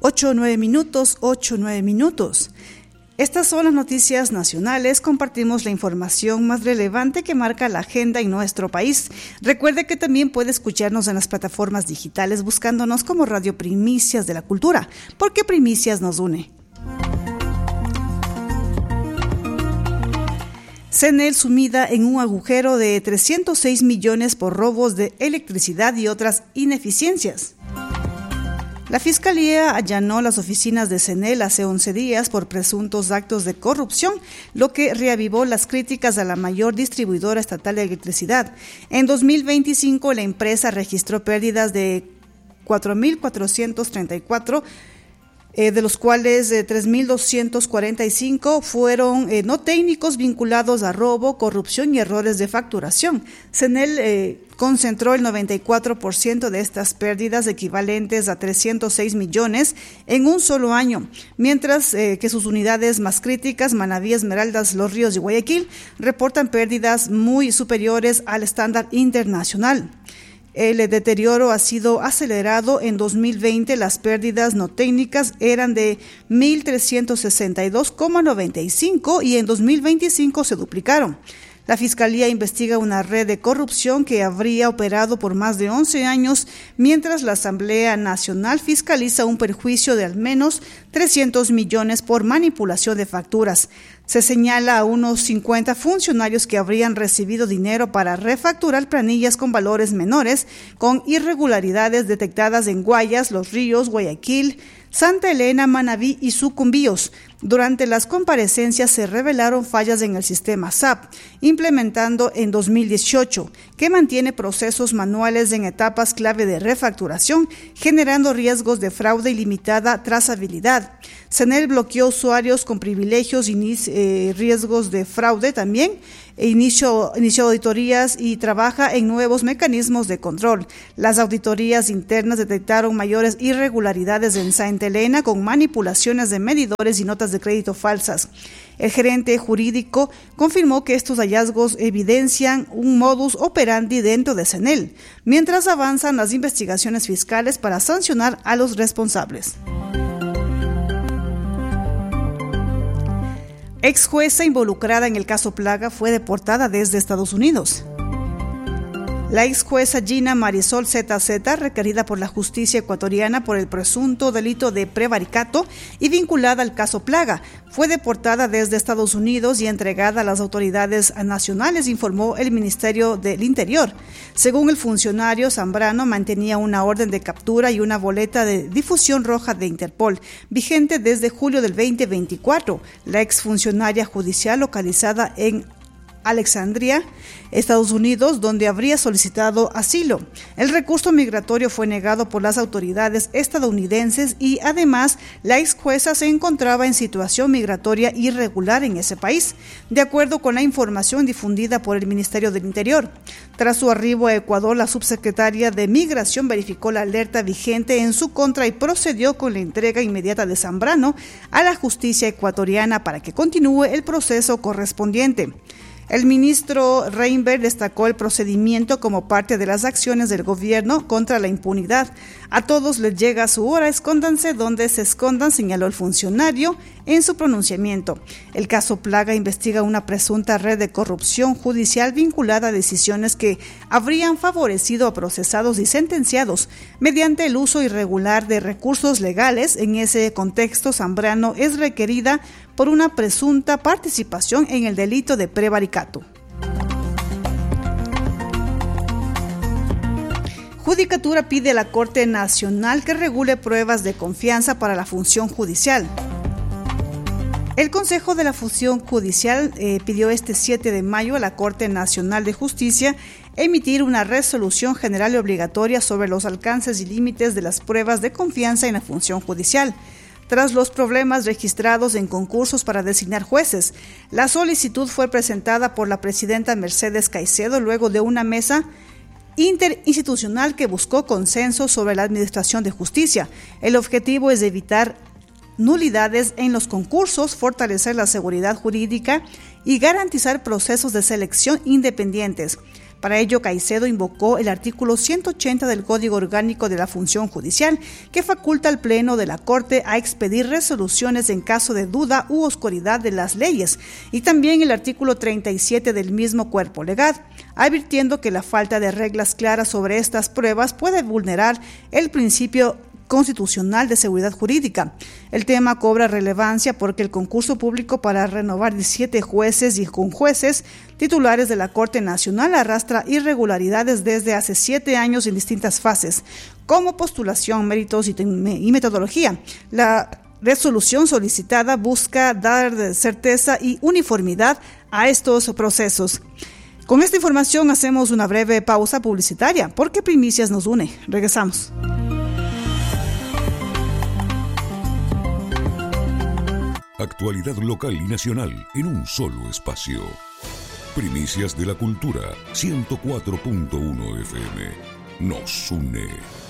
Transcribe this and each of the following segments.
8 o 9 minutos. Estas son las noticias nacionales. Compartimos la información más relevante que marca la agenda en nuestro país. Recuerde que también puede escucharnos en las plataformas digitales buscándonos como Radio Primicias de la Cultura, porque Primicias nos une. CNEL sumida en un agujero de 306 millones por robos de electricidad y otras ineficiencias. La Fiscalía allanó las oficinas de CNEL hace 11 días por presuntos actos de corrupción, lo que reavivó las críticas a la mayor distribuidora estatal de electricidad. En 2025, la empresa registró pérdidas de 4.434, de los cuales 3.245 fueron no técnicos vinculados a robo, corrupción y errores de facturación. CNEL concentró el 94% de estas pérdidas equivalentes a 306 millones en un solo año, mientras que sus unidades más críticas, Manabí, Esmeraldas, Los Ríos y Guayaquil, reportan pérdidas muy superiores al estándar internacional. El deterioro ha sido acelerado. En 2020 las pérdidas no técnicas eran de 1.362,95 y en 2025 se duplicaron. La Fiscalía investiga una red de corrupción que habría operado por más de 11 años, mientras la Asamblea Nacional fiscaliza un perjuicio de al menos 300 millones por manipulación de facturas. Se señala a unos 50 funcionarios que habrían recibido dinero para refacturar planillas con valores menores, con irregularidades detectadas en Guayas, Los Ríos, Guayaquil, Santa Elena, Manabí y Sucumbíos. Durante las comparecencias se revelaron fallas en el sistema SAP, implementando en 2018, que mantiene procesos manuales en etapas clave de refacturación, generando riesgos de fraude y limitada trazabilidad. CNEL bloqueó usuarios con privilegios y riesgos de fraude también. Inició auditorías y trabaja en nuevos mecanismos de control. Las auditorías internas detectaron mayores irregularidades en Santa Elena con manipulaciones de medidores y notas de crédito falsas. El gerente jurídico confirmó que estos hallazgos evidencian un modus operandi dentro de CNEL, mientras avanzan las investigaciones fiscales para sancionar a los responsables. Ex jueza involucrada en el caso Plaga fue deportada desde Estados Unidos. La ex jueza Gina Marisol ZZ, requerida por la justicia ecuatoriana por el presunto delito de prevaricato y vinculada al caso Plaga, fue deportada desde Estados Unidos y entregada a las autoridades nacionales, informó el Ministerio del Interior. Según el funcionario, Zambrano mantenía una orden de captura y una boleta de difusión roja de Interpol, vigente desde julio del 2024. La exfuncionaria judicial, localizada en Alexandria, Estados Unidos, donde habría solicitado asilo. El recurso migratorio fue negado por las autoridades estadounidenses y además la ex jueza se encontraba en situación migratoria irregular en ese país, de acuerdo con la información difundida por el Ministerio del Interior. Tras su arribo a Ecuador, la subsecretaria de Migración verificó la alerta vigente en su contra y procedió con la entrega inmediata de Zambrano a la justicia ecuatoriana para que continúe el proceso correspondiente. El ministro Reinberg destacó el procedimiento como parte de las acciones del gobierno contra la impunidad. A todos les llega su hora, escóndanse donde se escondan, señaló el funcionario en su pronunciamiento. El caso Plaga investiga una presunta red de corrupción judicial vinculada a decisiones que habrían favorecido a procesados y sentenciados mediante el uso irregular de recursos legales. En ese contexto, Zambrano es requerida por una presunta participación en el delito de prevaricato. Judicatura pide a la Corte Nacional que regule pruebas de confianza para la función judicial. El Consejo de la Función Judicial pidió este 7 de mayo a la Corte Nacional de Justicia emitir una resolución general y obligatoria sobre los alcances y límites de las pruebas de confianza en la función judicial. Tras los problemas registrados en concursos para designar jueces, la solicitud fue presentada por la presidenta Mercedes Caicedo luego de una mesa interinstitucional que buscó consenso sobre la administración de justicia. El objetivo es evitar nulidades en los concursos, fortalecer la seguridad jurídica y garantizar procesos de selección independientes. Para ello, Caicedo invocó el artículo 180 del Código Orgánico de la Función Judicial, que faculta al Pleno de la Corte a expedir resoluciones en caso de duda u oscuridad de las leyes, y también el artículo 37 del mismo cuerpo legal, advirtiendo que la falta de reglas claras sobre estas pruebas puede vulnerar el principio constitucional de seguridad jurídica. El tema cobra relevancia porque el concurso público para renovar 17 jueces y conjueces titulares de la Corte Nacional arrastra irregularidades desde hace 7 años en distintas fases, como postulación, méritos y metodología. La resolución solicitada busca dar certeza y uniformidad a estos procesos. Con esta información hacemos una breve pausa publicitaria porque Primicias nos une. Regresamos. Actualidad local y nacional en un solo espacio. Primicias de la Cultura, 104.1 FM. Nos une.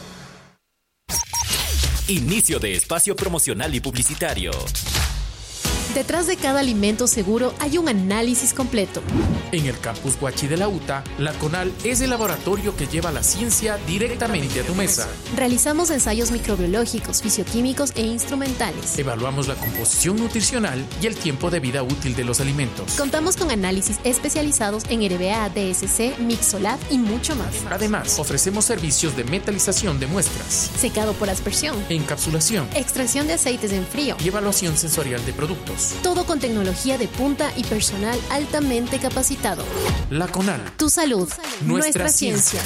Inicio de espacio promocional y publicitario. Detrás de cada alimento seguro hay un análisis completo. En el campus Huachi de la UTA, la CONAL es el laboratorio que lleva la ciencia directamente a tu mesa. Realizamos ensayos microbiológicos, fisicoquímicos e instrumentales. Evaluamos la composición nutricional y el tiempo de vida útil de los alimentos. Contamos con análisis especializados en RBA, DSC, Mixolab y mucho más. Además, ofrecemos servicios de metalización de muestras, secado por aspersión, encapsulación, extracción de aceites en frío y evaluación sensorial de productos. Todo con tecnología de punta y personal altamente capacitado. La CONAL. Tu salud, nuestra ciencia.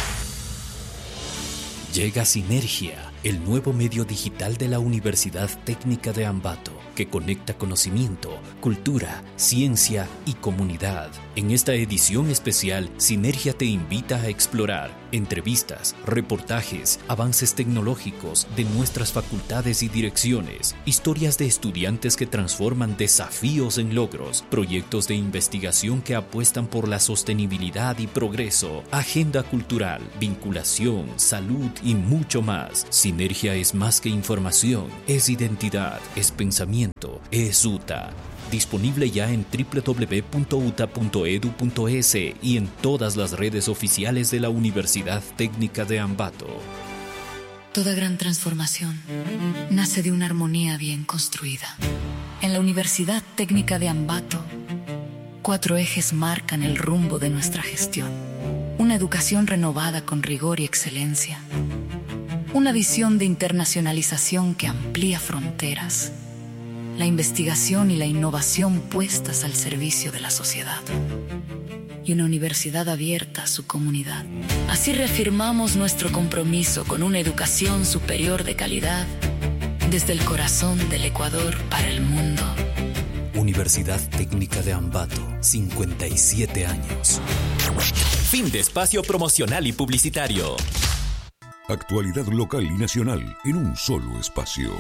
Llega Sinergia, el nuevo medio digital de la Universidad Técnica de Ambato, que conecta conocimiento, cultura, ciencia y comunidad. En esta edición especial, Sinergia te invita a explorar entrevistas, reportajes, avances tecnológicos de nuestras facultades y direcciones, historias de estudiantes que transforman desafíos en logros, proyectos de investigación que apuestan por la sostenibilidad y progreso, agenda cultural, vinculación, salud y mucho más. Sinergia es más que información, es identidad, es pensamiento, es UTA. Disponible ya en www.uta.edu.es y en todas las redes oficiales de la Universidad Técnica de Ambato. Toda gran transformación nace de una armonía bien construida. En la Universidad Técnica de Ambato, 4 ejes marcan el rumbo de nuestra gestión. Una educación renovada con rigor y excelencia. Una visión de internacionalización que amplía fronteras. La investigación y la innovación puestas al servicio de la sociedad. Y una universidad abierta a su comunidad. Así reafirmamos nuestro compromiso con una educación superior de calidad desde el corazón del Ecuador para el mundo. Universidad Técnica de Ambato, 57 años. Fin de espacio promocional y publicitario. Actualidad local y nacional en un solo espacio.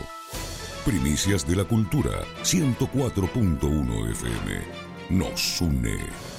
Primicias de la Cultura, 104.1 FM. Nos une.